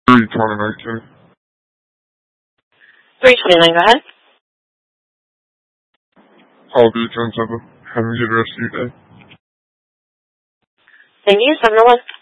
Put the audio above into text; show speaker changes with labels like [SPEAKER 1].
[SPEAKER 1] 3/2019.
[SPEAKER 2] 3/29, go ahead.
[SPEAKER 1] I'll be 10/7. Have a good rest of your day.
[SPEAKER 2] Thank you, 701.